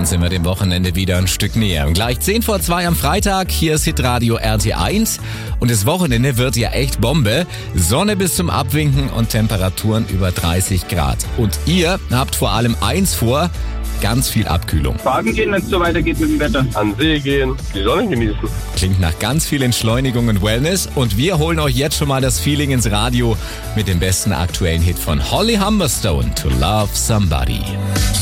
sind wir dem Wochenende wieder ein Stück näher. Und gleich 1:10 am Freitag, hier ist Hitradio RT1 und das Wochenende wird ja echt Bombe. Sonne bis zum Abwinken und Temperaturen über 30 Grad. Und ihr habt vor allem eins vor, ganz viel Abkühlung. Baden gehen, wenn es so weitergeht mit dem Wetter. An den See gehen, die Sonne genießen. Klingt nach ganz viel Entschleunigung und Wellness und wir holen euch jetzt schon mal das Feeling ins Radio mit dem besten aktuellen Hit von Holly Humberstone, To Love Somebody.